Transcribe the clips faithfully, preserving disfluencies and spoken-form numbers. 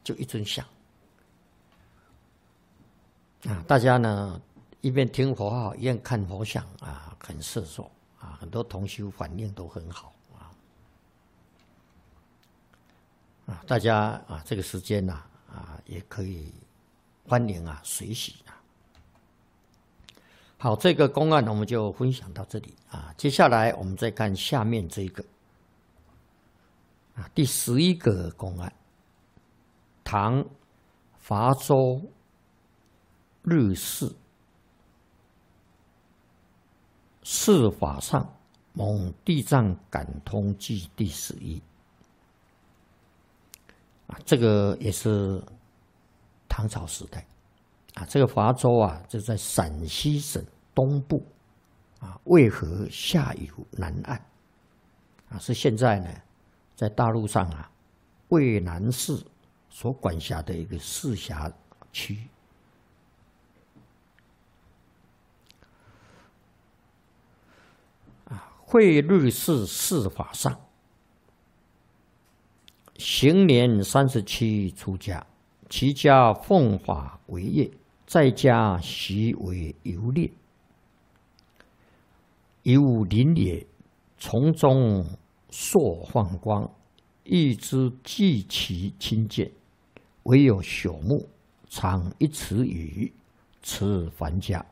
就一尊像啊。大家呢一边听佛号，一边看佛像啊，很摄受啊。很多同修反应都很好啊啊！大家啊，这个时间呐啊，也可以欢迎啊随喜啊。好，这个公案我们就分享到这里啊。接下来我们再看下面这个啊，第十一个公案。唐伐州日氏释法上蒙地藏感通记第十一啊，这个也是唐朝时代啊。这个伐州啊，就在陕西省东部啊，渭河下游南岸啊，是现在呢在大陆上啊渭南市所管辖的一个市辖区。啊，慧律寺释法上，行年三十七出家，其家奉法为业，在家习为游猎。游林野，从中烁放光，欲知既其亲见，唯有朽木，长一尺余，此凡家。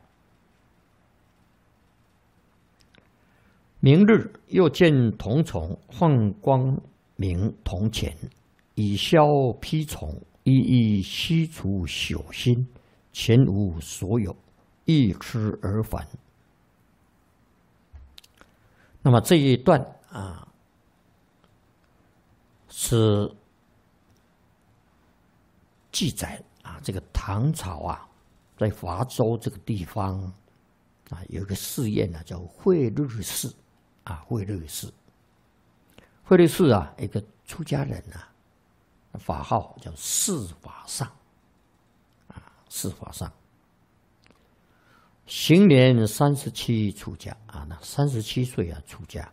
明日又见铜虫放光明铜钱，以消披虫，一一悉除朽心，前无所有，一吃而返。那么这一段啊，是记载啊，这个唐朝啊，在华州这个地方啊，有一个寺院呢、啊，叫慧律寺啊，慧律寺。慧律寺啊，一个出家人啊，法号叫释法上啊，释法上。行年三十七出家啊，那三十七岁啊出家。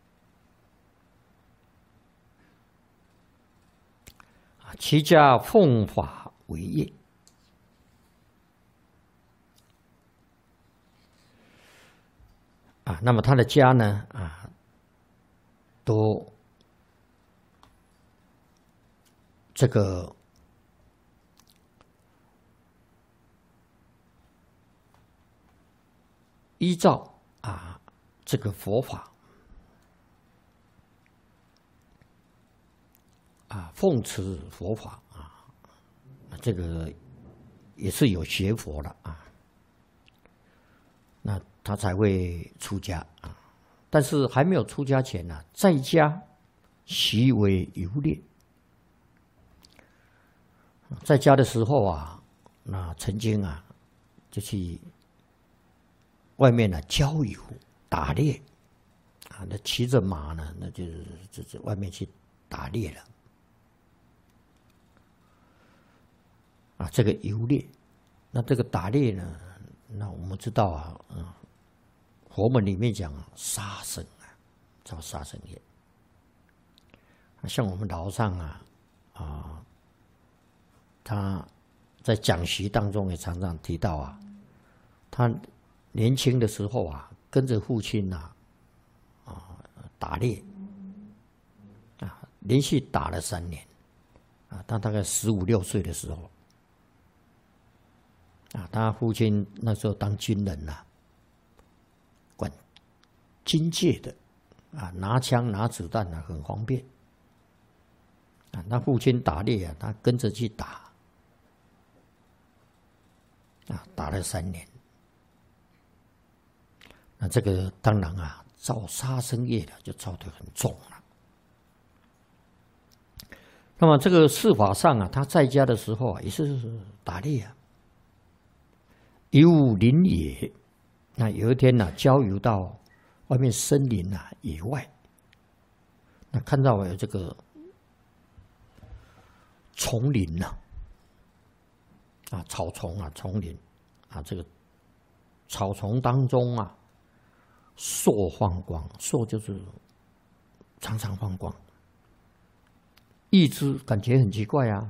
啊，其家奉法为业。啊，那么他的家呢啊，都这个依照啊这个佛法啊，奉持佛法啊，这个也是有学佛的啊，那他才会出家啊。但是还没有出家前呢、啊，在家习为游猎。在家的时候啊，那曾经啊，就去外面呢郊游打猎啊，那骑着马呢，那就是就是外面去打猎了啊。这个游猎，那这个打猎呢，那我们知道啊，嗯，佛门里面讲杀生啊，叫杀生业。像我们老上啊啊，他在讲习当中也常常提到啊，他年轻的时候啊，跟着父亲啊啊打猎啊，连续打了三年啊。他大概十五六岁的时候啊，他父亲那时候当军人呐、啊，管军界的啊，拿枪拿子弹啊很方便啊。他父亲打猎啊，他跟着去打啊，打了三年。那这个当然啊，造杀生业的就造得很重了。那么这个释法上啊，他在家的时候啊，也是打猎啊，游林野。那有一天呢、啊，郊游到外面森林啊野外，那看到有这个丛林呐、啊，啊草丛啊丛林啊，这个草丛当中啊。烁放光，烁就是常常放光。一只感觉很奇怪啊，